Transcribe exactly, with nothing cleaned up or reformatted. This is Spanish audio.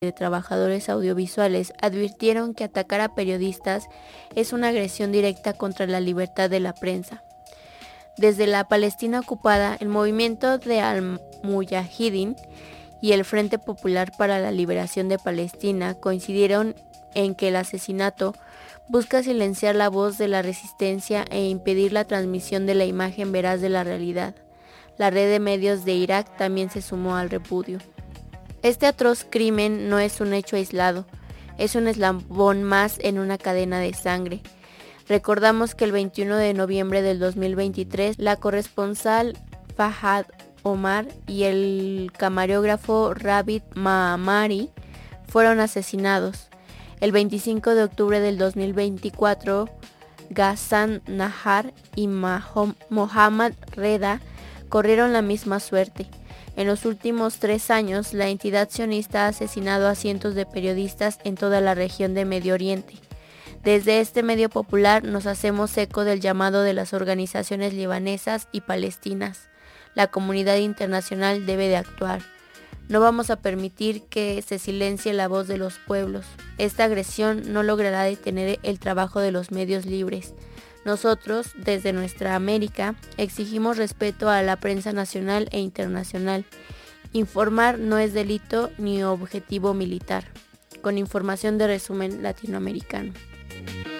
de trabajadores audiovisuales advirtieron que atacar a periodistas es una agresión directa contra la libertad de la prensa. Desde la Palestina ocupada, el movimiento de Al-Mujahidin y el Frente Popular para la Liberación de Palestina coincidieron en que el asesinato busca silenciar la voz de la resistencia e impedir la transmisión de la imagen veraz de la realidad. La red de medios de Irak también se sumó al repudio. Este atroz crimen no es un hecho aislado, es un eslabón más en una cadena de sangre. Recordamos que el veintiuno de noviembre del dos mil veintitrés, la corresponsal Fahad Omar y el camarógrafo Rabit Maamari fueron asesinados. El veinticinco de octubre del dos mil veinticuatro, Ghassan Nahar y Mahom- Mohammad Reda corrieron la misma suerte. En los últimos tres años, la entidad sionista ha asesinado a cientos de periodistas en toda la región de Medio Oriente. Desde este medio popular nos hacemos eco del llamado de las organizaciones libanesas y palestinas. La comunidad internacional debe de actuar. No vamos a permitir que se silencie la voz de los pueblos. Esta agresión no logrará detener el trabajo de los medios libres. Nosotros, desde nuestra América, exigimos respeto a la prensa nacional e internacional. Informar no es delito ni objetivo militar. Con información de Resumen Latinoamericano.